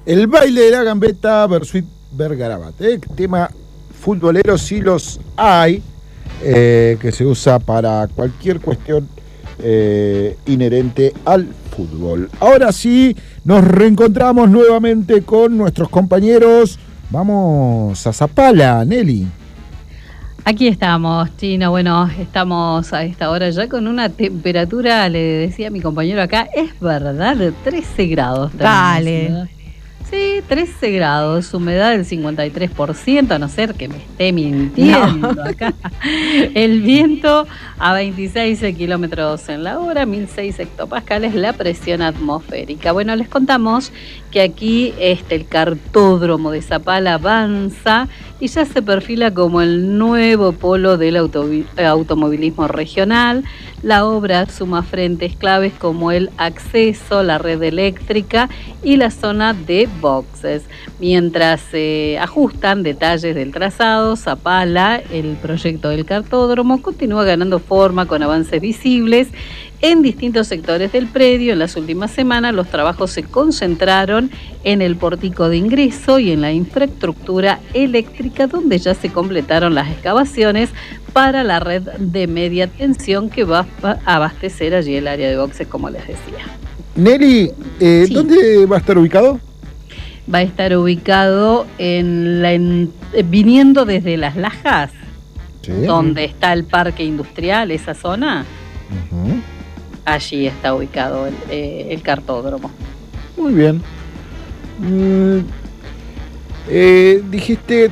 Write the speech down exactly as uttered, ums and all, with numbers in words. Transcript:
El baile de la gambeta, Bersuit Vergarabat. ¿eh? Tema futbolero, sí los hay, eh, que se usa para cualquier cuestión eh, inherente al fútbol. Ahora sí, nos reencontramos nuevamente con nuestros compañeros. Vamos a Zapala, Nelly. Aquí estamos, Chino. Bueno, estamos a esta hora ya con una temperatura, le decía a mi compañero acá, es verdad, de trece grados. Dale. Sí, trece grados, humedad del cincuenta y tres por ciento, a no ser que me esté mintiendo no. acá. El viento a veintiséis kilómetros en la hora, mil seis hectopascales, la presión atmosférica. Bueno, les contamos que aquí este, el cartódromo de Zapala avanza y ya se perfila como el nuevo polo del automovilismo regional. La obra suma frentes claves como el acceso, la red eléctrica y la zona de boxes. Mientras se eh, ajustan detalles del trazado, Zapala, el proyecto del cartódromo, continúa ganando forma con avances visibles en distintos sectores del predio. En las últimas semanas los trabajos se concentraron en el pórtico de ingreso y en la infraestructura eléctrica, donde ya se completaron las excavaciones para la red de media tensión que va a abastecer allí el área de boxes, como les decía. Nelly, eh, sí. ¿Dónde va a estar ubicado? Va a estar ubicado en la en, viniendo desde Las Lajas, sí. donde está el parque industrial, esa zona. Uh-huh. Allí está ubicado el, eh, el cartódromo. Muy bien. Mm, eh, dijiste